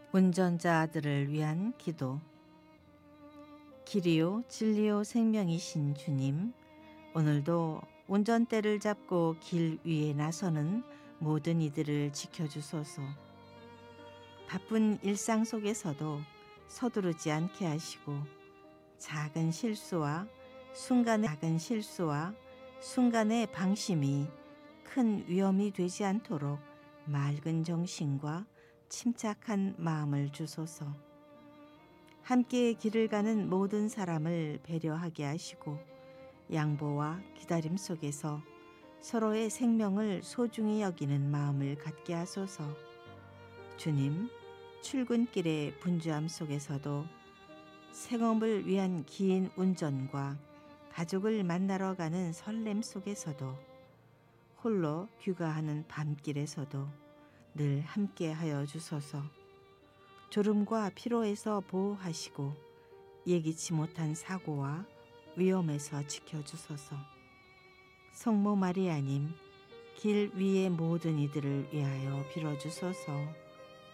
운전자들을 위한 기도. 길이요 진리요 생명이신 주님, 오늘도 운전대를 잡고 길 위에 나서는 모든 이들을 지켜주소서. 바쁜 일상 속에서도 서두르지 않게 하시고 작은 실수와 순간의 방심이 큰 위험이 되지 않도록 맑은 정신과 침착한 마음을 주소서. 함께 길을 가는 모든 사람을 배려하게 하시고 양보와 기다림 속에서 서로의 생명을 소중히 여기는 마음을 갖게 하소서. 주님, 출근길의 분주함 속에서도 생업을 위한 긴 운전과 가족을 만나러 가는 설렘 속에서도 홀로 귀가하는 밤길에서도 늘 함께하여 주소서. 졸음과 피로에서 보호하시고 예기치 못한 사고와 위험에서 지켜주소서. 성모 마리아님, 길 위의 모든 이들을 위하여 빌어주소서.